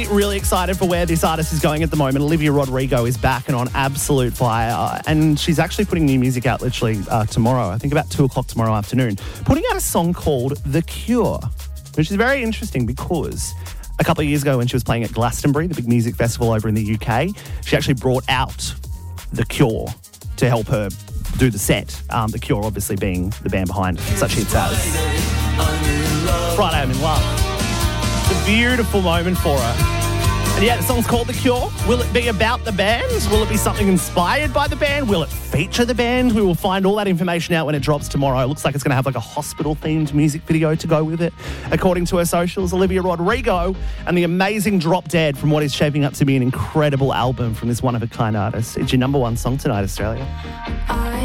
Really excited for where this artist is going at the moment. Olivia Rodrigo is back and on absolute fire. And she's actually putting new music out literally tomorrow. I think about 2 o'clock tomorrow afternoon. Putting out a song called The Cure, which is very interesting because a couple of years ago when she was playing at Glastonbury, the big music festival over in the UK, she actually brought out The Cure to help her do the set. The Cure obviously being the band behind such hits as Friday I'm in Love. It's a beautiful moment for her. And yeah, the song's called The Cure. Will it be about the band? Will it be something inspired by the band? Will it feature the band? We will find all that information out when it drops tomorrow. It looks like it's going to have like a hospital-themed music video to go with it. According to her socials, Olivia Rodrigo and the amazing Drop Dead from what is shaping up to be an incredible album from this one-of-a-kind artist. It's your number one song tonight, Australia.